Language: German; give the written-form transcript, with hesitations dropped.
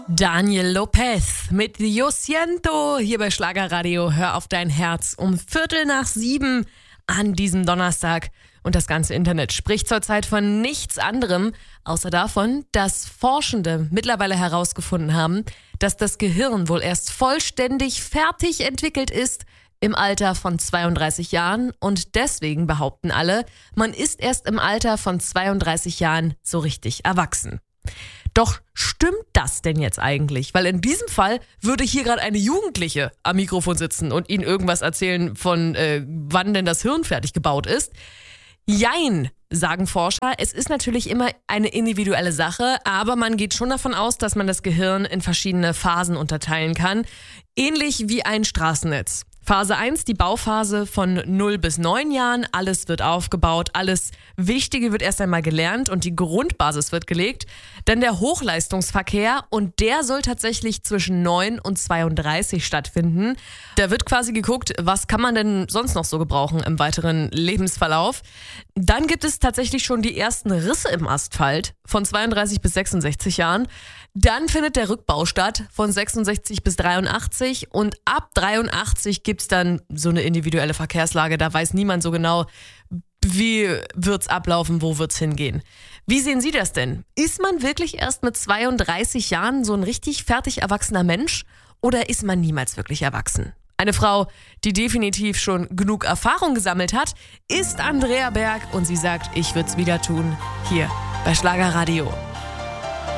Daniel Lopez mit Yo Siento hier bei Schlagerradio. Hör auf dein Herz um 6:15 an diesem Donnerstag. Und das ganze Internet spricht zurzeit von nichts anderem, außer davon, dass Forschende mittlerweile herausgefunden haben, dass das Gehirn wohl erst vollständig fertig entwickelt ist im Alter von 32 Jahren. Und deswegen behaupten alle, man ist erst im Alter von 32 Jahren so richtig erwachsen. Doch stimmt das denn jetzt eigentlich? Weil in diesem Fall würde hier gerade eine Jugendliche am Mikrofon sitzen und Ihnen irgendwas erzählen von wann denn das Hirn fertig gebaut ist. Jein, sagen Forscher. Es ist natürlich immer eine individuelle Sache, aber man geht schon davon aus, dass man das Gehirn in verschiedene Phasen unterteilen kann. Ähnlich wie ein Straßennetz. Phase 1, die Bauphase von 0 bis 9 Jahren. Alles wird aufgebaut, alles Wichtige wird erst einmal gelernt und die Grundbasis wird gelegt. Dann der Hochleistungsverkehr und der soll tatsächlich zwischen 9 und 32 stattfinden. Da wird quasi geguckt, was kann man denn sonst noch so gebrauchen im weiteren Lebensverlauf. Dann gibt es tatsächlich schon die ersten Risse im Asphalt von 32 bis 66 Jahren. Dann findet der Rückbau statt von 66 bis 83 und ab 83 gibt's dann so eine individuelle Verkehrslage. Da weiß niemand so genau, wie wird's ablaufen, wo wird's hingehen. Wie sehen Sie das denn? Ist man wirklich erst mit 32 Jahren so ein richtig fertig erwachsener Mensch oder ist man niemals wirklich erwachsen? Eine Frau, die definitiv schon genug Erfahrung gesammelt hat, ist Andrea Berg und sie sagt, ich würde es wieder tun, hier bei Schlagerradio.